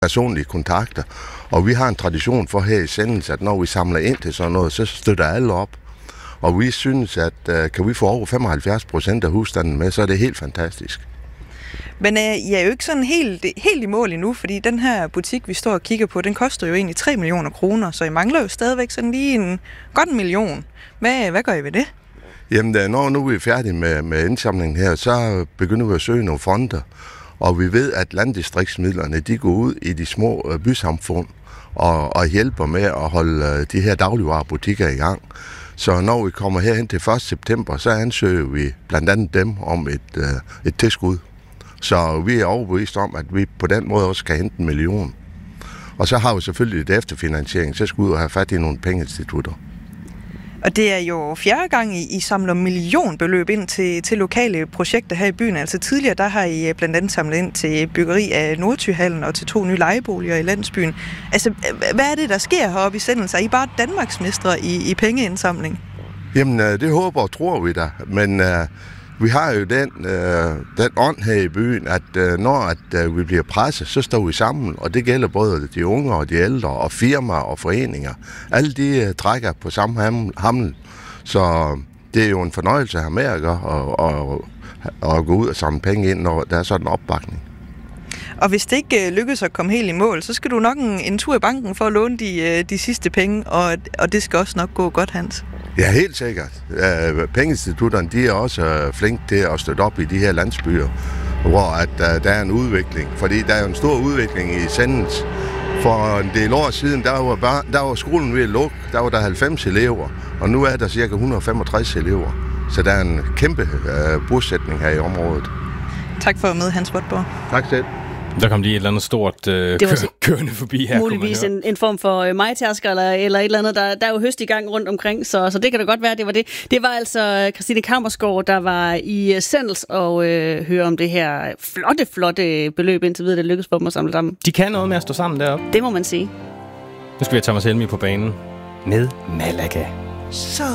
personlige kontakter. Og vi har en tradition for her i Sendelse, at når vi samler ind til sådan noget, så støtter alle op. Og vi synes, at kan vi få over 75% af husstanden med, så er det helt fantastisk. Men I er jo ikke sådan helt i mål endnu, fordi den her butik, vi står og kigger på, den koster jo egentlig 3 millioner kroner, så I mangler jo stadigvæk sådan lige godt 1 million. Hvad gør I ved det? Jamen, når nu vi er færdige med indsamlingen her, så begynder vi at søge nogle fonder. Og vi ved, at landdistriktsmidlerne, de går ud i de små bysamfund og hjælper med at holde de her dagligvarebutikker i gang. Så når vi kommer herhen til 1. september, så ansøger vi blandt andet dem om et tilskud. Så vi er overbevist om, at vi på den måde også kan hente 1 million. Og så har vi selvfølgelig et efterfinansiering, så skal vi ud og have fat i nogle pengeinstitutter. Og det er jo 4. gang, I samler millionbeløb ind til lokale projekter her i byen. Altså tidligere, der har I blandt andet samlet ind til byggeri af Nordtyhallen og til 2 nye lejeboliger i landsbyen. Altså, hvad er det, der sker heroppe i Sendelse? Er I bare Danmarksmestre i pengeindsamling? Jamen, det håber og tror vi da. Men vi har jo den ånd her i byen, at når vi bliver presset, så står vi sammen. Og det gælder både de unge og de ældre og firmaer og foreninger. Alle de trækker på samme hammel. Så det er jo en fornøjelse at have med at gøre og gå ud og samle penge ind, når der er sådan en opbakning. Og hvis det ikke lykkes at komme helt i mål, så skal du nok en tur i banken for at låne de sidste penge, og det skal også nok gå godt, Hans. Ja, helt sikkert. Pengeinstitutterne, de er også flinke til at støtte op i de her landsbyer, hvor der er en udvikling. Fordi der er jo en stor udvikling i Sendelse. For en del år siden, der var skolen ved at lukke. Der var der 90 elever, og nu er der cirka 165 elever. Så der er en kæmpe bosætning her i området. Tak for at med, Hans Botborg. Tak selv. Der kom lige et eller andet stort kørende forbi her. Muligvis en form for majtærsker eller et eller andet. Der er jo høst i gang rundt omkring, så det kan da godt være, det var det. Det var altså Christine Kammersgaard, der var i Sendelse og høre om det her flotte beløb, indtil videre det lykkedes for dem at samle sammen. De kan noget med at stå sammen deroppe. Det må man sige. Nu skal vi have Thomas Helmig på banen med Malaga.